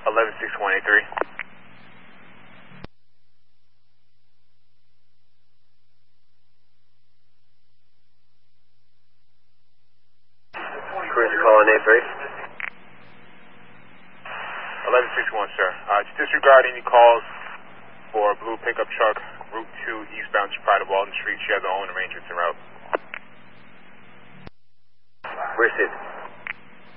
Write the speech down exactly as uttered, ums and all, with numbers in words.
eleven six one eight three. Cruiser calling eight three. eleven six one, sir. Uh, just disregard any calls for a blue pickup truck, Route two, eastbound Pride of Walton Street. She has her own arrangements en route. Where's it?